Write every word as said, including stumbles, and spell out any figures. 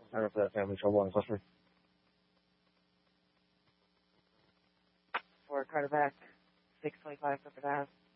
Sorry for that family trouble on Clifford. For Carter back, six twenty-five Clifford Ave.